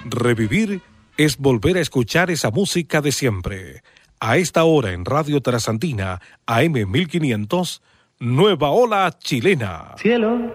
Revivir es volver a escuchar esa música de siempre. A esta hora en Radio Trasandina, AM 1500, Nueva Ola Chilena. Cielo,